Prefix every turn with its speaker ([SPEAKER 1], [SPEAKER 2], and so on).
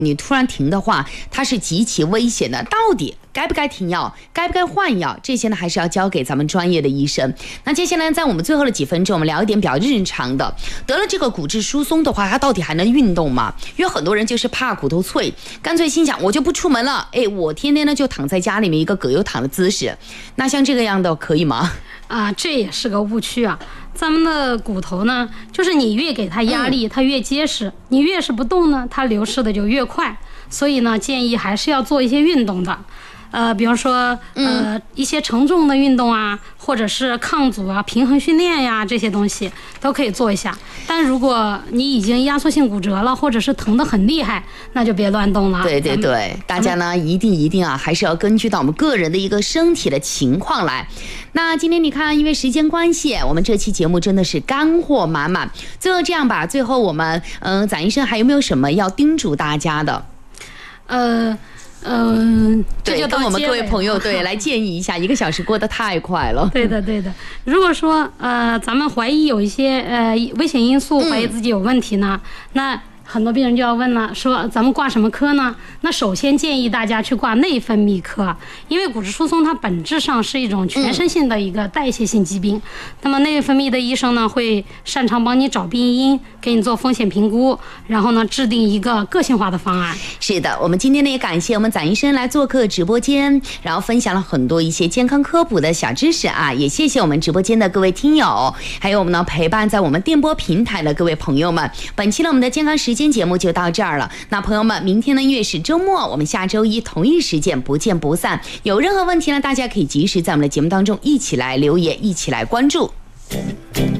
[SPEAKER 1] 你突然停的话，它是极其危险的。到底该不该停药，该不该换药，这些呢还是要交给咱们专业的医生。那接下来在我们最后的几分钟，我们聊一点比较日常的。得了这个骨质疏松的话，它到底还能运动吗？因为很多人就是怕骨头脆，干脆心想我就不出门了，我天天呢就躺在家里面一个葛优躺的姿势。那像这个样的可以吗？
[SPEAKER 2] 这也是个误区啊。咱们的骨头呢，就是你越给它压力，它越结实；你越是不动呢，它流失的就越快。所以呢，建议还是要做一些运动的。比方说一些承重的运动啊，或者是抗阻啊、平衡训练呀，这些东西都可以做一下。但如果你已经压缩性骨折了，或者是疼得很厉害，那就别乱动了。
[SPEAKER 1] 对对对，大家呢一定啊，还是要根据到我们个人的一个身体的情况来。那今天你看，因为时间关系，我们这期节目真的是干货满满。最后这样吧，最后我们展医生还有没有什么要叮嘱大家的？这就跟我们各位朋友来建议一下，1个小时过得太快了。
[SPEAKER 2] 对的。如果说咱们怀疑有一些危险因素，怀疑自己有问题呢，那很多病人就要问了，说咱们挂什么科呢？那首先建议大家去挂内分泌科，因为骨质疏松它本质上是一种全身性的一个代谢性疾病。那么内分泌的医生呢，会擅长帮你找病因，给你做风险评估，然后呢制定一个个性化的方案。
[SPEAKER 1] 是的，我们今天呢也感谢我们展医生来做客直播间，然后分享了很多一些健康科普的小知识啊，也谢谢我们直播间的各位听友，还有我们呢陪伴在我们电波平台的各位朋友们。本期呢我们的健康时间节目就到这儿了。那朋友们，明天呢因为是周末，我们下周一同一时间不见不散。有任何问题呢，大家可以及时在我们的节目当中一起来留言，一起来关注。